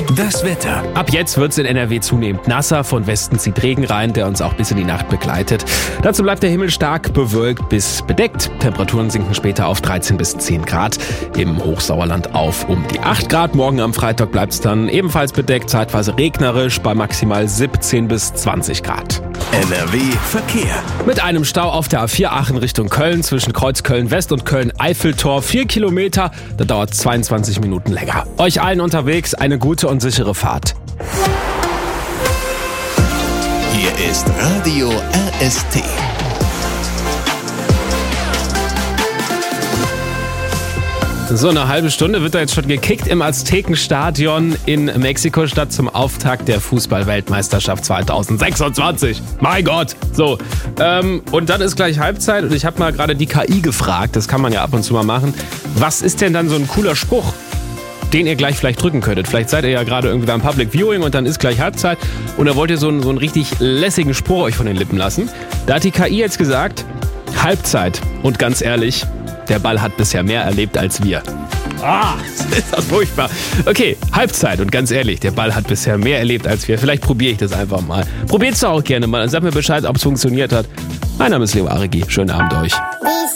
Das Wetter. Ab jetzt wird es in NRW zunehmend nasser. Von Westen zieht Regen rein, der uns auch bis in die Nacht begleitet. Dazu bleibt der Himmel stark bewölkt bis bedeckt. Temperaturen sinken später auf 13 bis 10 Grad. Im Hochsauerland auf um die 8 Grad. Morgen am Freitag bleibt es dann ebenfalls bedeckt, zeitweise regnerisch bei maximal 17 bis 20 Grad. NRW Verkehr. Mit einem Stau auf der A4 Aachen Richtung Köln zwischen Kreuz Köln-West und Köln-Eiffeltor 4 Kilometer. Da dauert 22 Minuten länger. Euch allen unterwegs eine gute und sichere Fahrt. Hier ist Radio RST. So eine halbe Stunde wird da jetzt schon gekickt im Aztekenstadion in Mexiko-Stadt zum Auftakt der Fußball-Weltmeisterschaft 2026. Mein Gott! So, und dann ist gleich Halbzeit und ich habe mal gerade die KI gefragt, das kann man ja ab und zu mal machen. Was ist denn dann so ein cooler Spruch, den ihr gleich vielleicht drücken könntet? Vielleicht seid ihr ja gerade irgendwie beim Public Viewing und dann ist gleich Halbzeit und da wollt ihr so einen richtig lässigen Spruch euch von den Lippen lassen. Da hat die KI jetzt gesagt, Halbzeit und ganz ehrlich, der Ball hat bisher mehr erlebt als wir. Ist das furchtbar. Okay, Halbzeit und ganz ehrlich, der Ball hat bisher mehr erlebt als wir. Vielleicht probiere ich das einfach mal. Probiert's doch auch gerne mal und sag mir Bescheid, ob es funktioniert hat. Mein Name ist Leo Aregi. Schönen Abend euch.